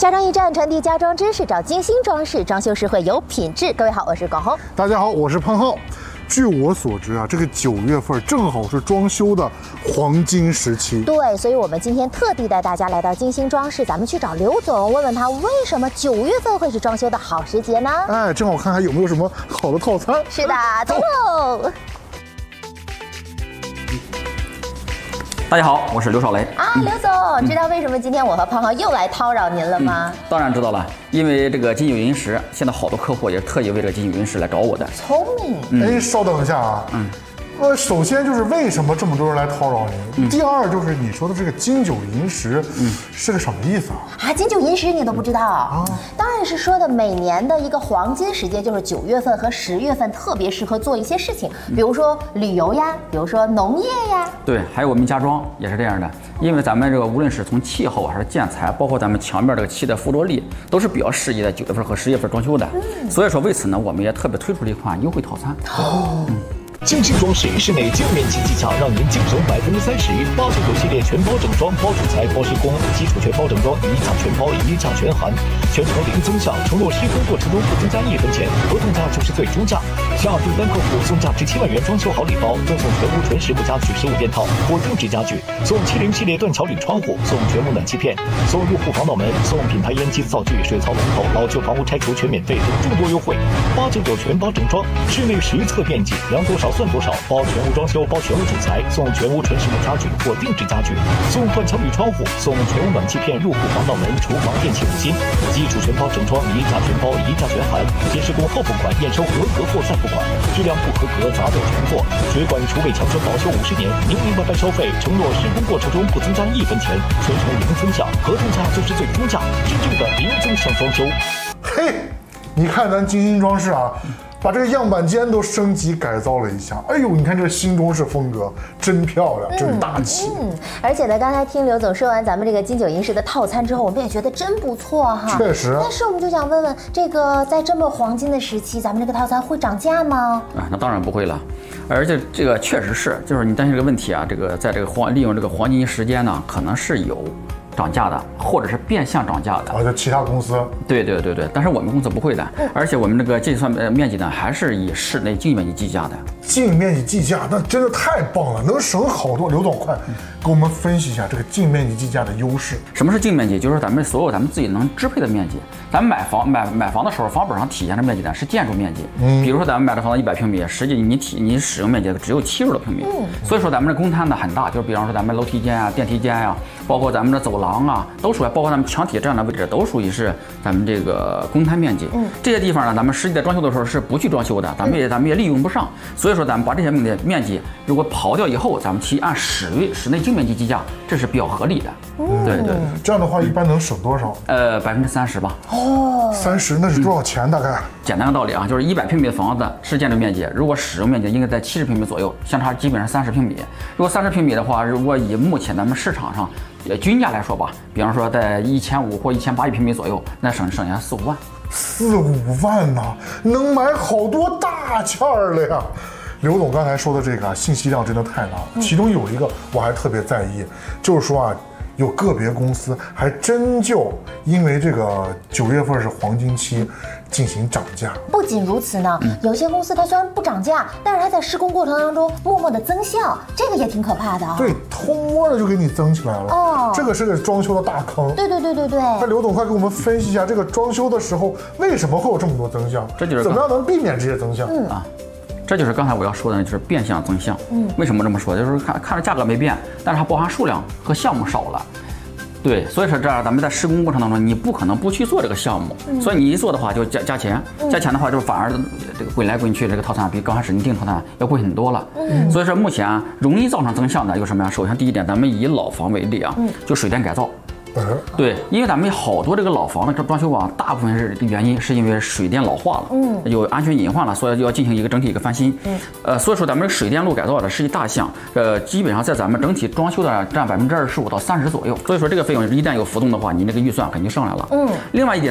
家装驿站传递家装知识，找精心装饰，装修时会有品质。各位好，我是广红。 大家好，我是潘浩。据我所知啊，这个9月份正好是装修的黄金时期。 对，所以我们今天特地带大家来到精心装饰，咱们去找刘总，问问他为什么9月份会是装修的好时节呢？ 哎，正好看看有没有什么好的套餐。 是的，走喽。 大家好，我是刘少雷啊，刘总，知道为什么今天我和胖浩又来叨扰您了吗？ 当然知道了，因为这个金九银十，现在好多客户也特意为这个金九银十来找我的。 聪明。 哎，稍等一下啊。首先就是为什么这么多人来叨扰您？第二就是你说的这个金九银十，是个什么意思啊？ 啊，金九银十你都不知道啊？当然是说的每年的一个黄金时节，就是9月份和10月份，特别适合做一些事情，比如说旅游呀，比如说农业呀。 对，还有我们家装也是这样的，因为咱们这个无论是从气候还是建材，包括咱们墙面这个漆的附着力，都是比较适宜在9月份和10月份装修的。所以说为此呢，我们也特别推出了一款优惠套餐。 精心装饰室内净面积计价，让您净省30%。899系列全包整装，包主材、包施工，基础全包整装，一价全包，一价全含，全程零增项，承诺施工过程中不增加1分钱，合同价就是最终价。下订单客户送价值7万元装修好礼包，赠送全屋纯实木家具15件套或定制家具，送70系列断桥铝窗户，送全屋暖气片，送入户防盗门，送品牌烟机灶具、水槽龙头，老旧房屋拆除全免费等众多优惠。899全包整装，室内实测面积量多少算多少，包全屋装修，包全屋主材，送全屋纯实木家具或定制家具，送断桥铝窗户，送全屋暖气片、入户防盗门、厨房电器5金，基础全包整装，一价全包，一价全含，先施工后付款，验收合格后再付款，质量不合格砸掉全货。水管厨卫强身保修50年，明白消费，承诺施工过程中不增加1分钱，全程零增项，合同价就是最终价，真正的零增项装修。 嘿，你看咱精心装饰啊，把这个样板间都升级改造了一下。哎呦，你看这个新中式风格真漂亮，真大气。 而且呢，刚才听刘总说完咱们这个金九银十的套餐之后，我们也觉得真不错哈。 确实。但是我们就想问问，这个在这么黄金的时期，咱们这个套餐会涨价吗？ 那当然不会了。而且这个确实是，就是你担心这个问题啊，这个在这个利用这个黄金时间呢，可能是有涨价的，或者是变相涨价的。 就其他公司。对， 但是我们公司不会的，而且我们这个计算面积呢，还是以室内净面积计价的。 净面积计价，那真的太棒了，能省好多。刘总，快给我们分析一下这个净面积计价的优势。 什么是净面积？就是咱们所有咱们自己能支配的面积。咱们买房的时候，房本上体现的面积呢是建筑面积。比如说咱们买的房子100平米，实际你使用面积只有70多平米。所以说咱们的公摊呢很大，就是比方说咱们楼梯间啊、电梯间啊，包括咱们的走廊啊，都属于，包括咱们墙体这样的位置，都属于是咱们这个公摊面积。这些地方呢，咱们实际在装修的时候是不去装修的，咱们也利用不上。所以说咱们把这些面积如果刨掉以后，咱们去按室内净面积计价，这是比较合理的。对。 这样的话一般能省多少 ？30%吧。 30%那是多少钱？大概？ 简单的道理啊，就是100平米的房子是建筑面积，如果使用面积应该在70平米左右，相差基本上30平米。如果30平米的话，如果以目前咱们市场上均价来说吧，比方说在1500或1800平米左右，那省下4-5万。 4-5万呐，能买好多大件儿了呀！刘总刚才说的这个信息量真的太大了，其中有一个我还特别在意，就是说啊，有个别公司还真就因为这个9月份是黄金期进行涨价。 不仅如此呢，有些公司它虽然不涨价，但是它在施工过程当中默默的增项，这个也挺可怕的啊。 对，偷摸的就给你增起来了。这个是个装修的大坑。对。那刘总快给我们分析一下，这个装修的时候为什么会有这么多增项？ 这就是怎么样能避免这些增项这就是刚才我要说的，就是变相增项。为什么这么说？就是看着价格没变，但是它包含数量和项目少了。对，所以说这样咱们在施工过程当中，你不可能不去做这个项目，所以你一做的话就加钱，加钱的话就反而这个滚来滚去，这个套餐比刚开始你订套餐要贵很多了。所以说目前容易造成增项的有什么呀？首先第一点，咱们以老房为例啊，就水电改造。对，因为咱们好多这个老房的装修啊，大部分是原因是因为水电老化了，有安全隐患了，所以要进行一个整体一个翻新。所以说咱们水电路改造的是一大项，基本上在咱们整体装修的占25%到30%左右。所以说这个费用一旦有浮动的话，你那个预算肯定上来了。另外一点。